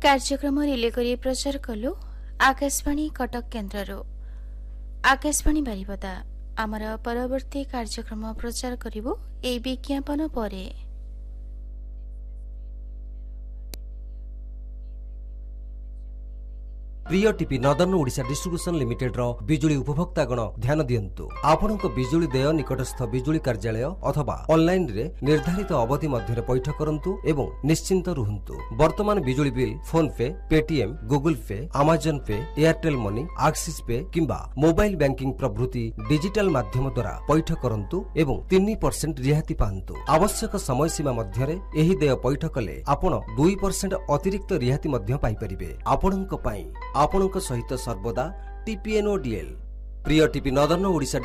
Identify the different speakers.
Speaker 1: कार्यक्रम रिले करी प्रचार कलु आकाशवाणी कटक केन्द्र आकाशवाणी बारिपदा आमर परवर्ती कार्यक्रम प्रचार करिबो ए विज्ञापन परे।
Speaker 2: प्रिय TP northern Odisha distribution limited रो बिजुली उपभोक्तागण ध्यान दियंतु। आपनक बिजुली देय निकटस्थ बिजुली कार्यालय अथवा ऑनलाइन रे निर्धारित अवधि मध्य पैठ करंतु एवं निश्चिंत रुहंतु। वर्तमान बिजुली बिल फोन पे, पेटीएम, गूगल पे, अमेजन पे, एयरटेल मनी, एक्सिस पे किंबा मोबाइल बैंकिंग प्रभृति डिजिटल माध्यम द्वारा पैठ करंतु एवं 3% रिहाती पांतु। आवश्यक समय सीमा मध्य रे एही देय पैठ कले आपण 2% अतिरिक्त रिहाती मध्य पाई परिबे। आपणक पई आपणक सहित सर्वदा टीपीएनओडीएल। प्रिय टीपी नदन ओडिशा